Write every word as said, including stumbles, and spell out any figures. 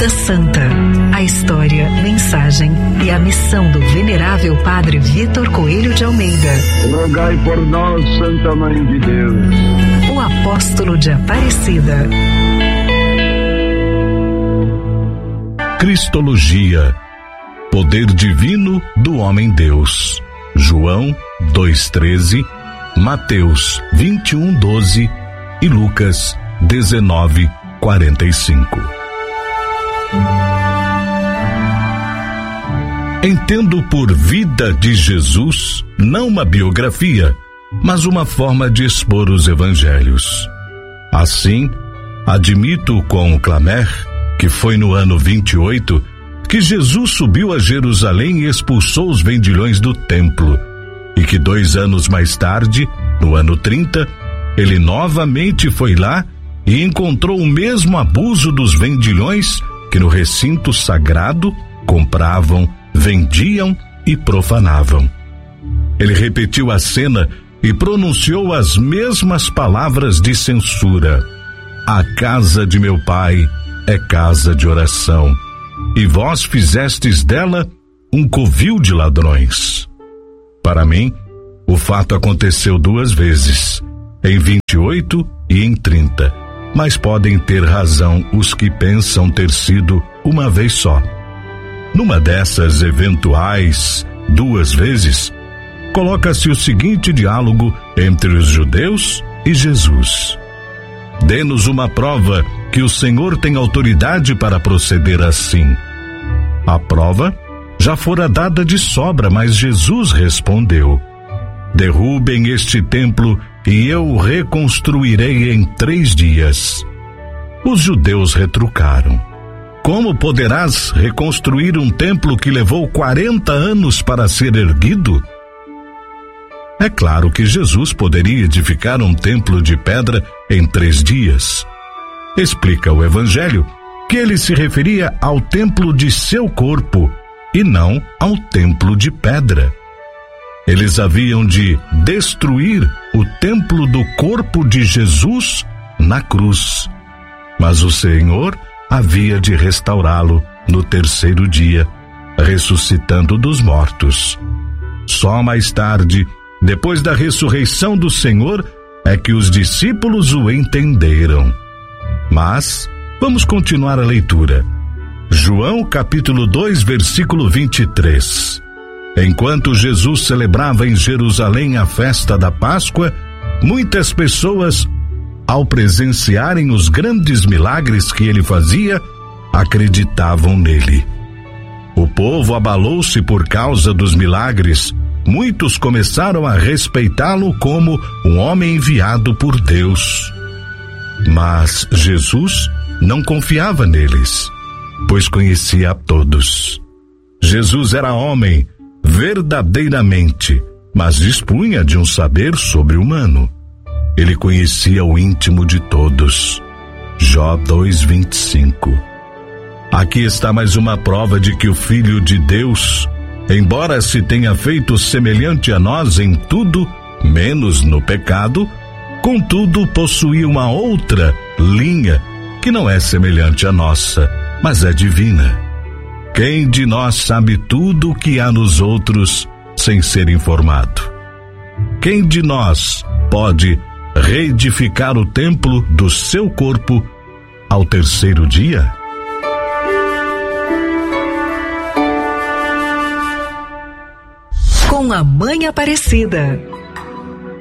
Vida Santa, a história, mensagem e a missão do venerável Padre Vitor Coelho de Almeida. Rogai por nós, Santa Mãe de Deus. O apóstolo de Aparecida. Cristologia, poder divino do homem-Deus. João dois, treze, Mateus vinte e um, doze e Lucas dezenove, quarenta e cinco. Entendo por vida de Jesus não uma biografia, mas uma forma de expor os evangelhos. Assim, admito com Clamer que foi no ano vinte e oito que Jesus subiu a Jerusalém e expulsou os vendilhões do templo, e que dois anos mais tarde, no ano trinta, ele novamente foi lá e encontrou o mesmo abuso dos vendilhões que no recinto sagrado compravam, vendiam e profanavam. Ele repetiu a cena e pronunciou as mesmas palavras de censura: a casa de meu pai é casa de oração, e vós fizestes dela um covil de ladrões. Para mim, o fato aconteceu duas vezes, em vinte e oito e em trinta, mas podem ter razão os que pensam ter sido uma vez só. Numa dessas eventuais duas vezes, coloca-se o seguinte diálogo entre os judeus e Jesus: dê-nos uma prova que o Senhor tem autoridade para proceder assim. A prova já fora dada de sobra, mas Jesus respondeu: derrubem este templo e eu o reconstruirei em três dias. Os judeus retrucaram: como poderás reconstruir um templo que levou quarenta anos para ser erguido? É claro que Jesus poderia edificar um templo de pedra em três dias. Explica o Evangelho que ele se referia ao templo de seu corpo e não ao templo de pedra. Eles haviam de destruir o templo do corpo de Jesus na cruz, mas o Senhor havia de restaurá-lo no terceiro dia, ressuscitando dos mortos. Só mais tarde, depois da ressurreição do Senhor, é que os discípulos o entenderam. Mas vamos continuar a leitura. João capítulo dois, versículo vinte e três. Enquanto Jesus celebrava em Jerusalém a festa da Páscoa, muitas pessoas, ao presenciarem os grandes milagres que ele fazia, acreditavam nele. O povo abalou-se por causa dos milagres. Muitos começaram a respeitá-lo como um homem enviado por Deus. Mas Jesus não confiava neles, pois conhecia a todos. Jesus era homem, verdadeiramente, mas dispunha de um saber sobre-humano. Ele conhecia o íntimo de todos. Jó dois, vinte e cinco. Aqui está mais uma prova de que o Filho de Deus, embora se tenha feito semelhante a nós em tudo, menos no pecado, contudo possui uma outra linha que não é semelhante à nossa, mas é divina. Quem de nós sabe tudo o que há nos outros sem ser informado? Quem de nós pode reedificar o templo do seu corpo ao terceiro dia? Com a Mãe Aparecida.